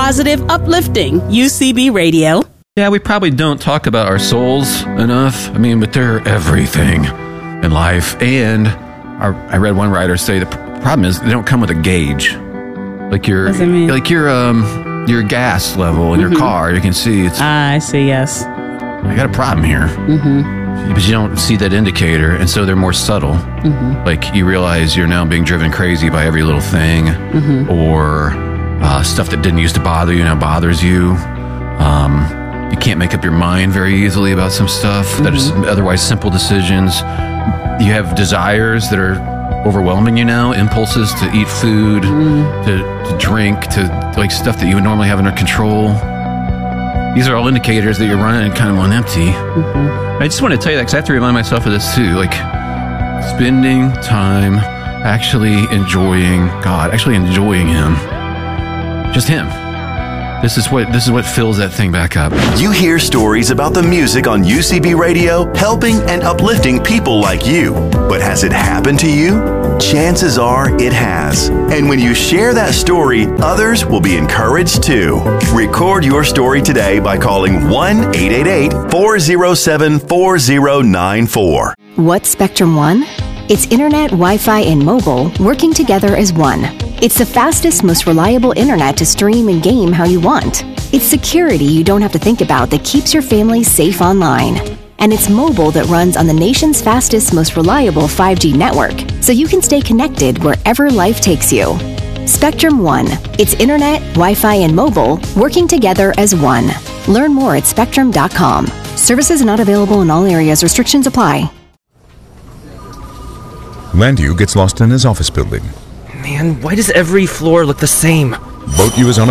positive, uplifting UCB Radio. Yeah, we probably don't talk about our souls enough. I mean, but they're everything in life. And I read one writer say the problem is they don't come with a gauge. Like your gas level in your car, you can see it's. I see. Yes. I got a problem here. But you don't see that indicator, and so they're more subtle. Like you realize you're now being driven crazy by every little thing, or stuff that didn't used to bother you now bothers you. You can't make up your mind very easily about some stuff that is otherwise simple decisions. You have desires that are overwhelming you now, impulses to eat food, to drink, to like stuff that you would normally have under control. These are all indicators that you're running kind of on empty. I just want to tell you that because I have to remind myself of this too. Like spending time actually enjoying God, actually enjoying Him. Just Him. This is what fills that thing back up. You hear stories about the music on UCB Radio helping and uplifting people like you. But has it happened to you? Chances are it has. And when you share that story, others will be encouraged too. Record your story today by calling 1-888-407-4094. What's Spectrum One? It's internet, Wi-Fi, and mobile working together as one. It's the fastest, most reliable internet to stream and game how you want. It's security you don't have to think about that keeps your family safe online. And it's mobile that runs on the nation's fastest, most reliable 5G network, so you can stay connected wherever life takes you. Spectrum One. It's internet, Wi-Fi, and mobile working together as one. Learn more at spectrum.com. Services not available in all areas. Restrictions apply. Landu gets lost in his office building. Man, why does every floor look the same? Boat U is on a